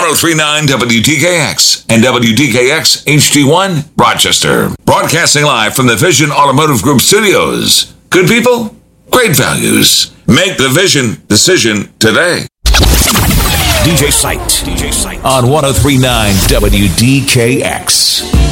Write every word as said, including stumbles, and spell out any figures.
ten thirty-nine W D K X and W D K X H D one, Rochester. Broadcasting live from the Vision Automotive Group studios. Good people, great values. Make the Vision decision today. D J Sight. D J Sight. On ten thirty-nine W D K X.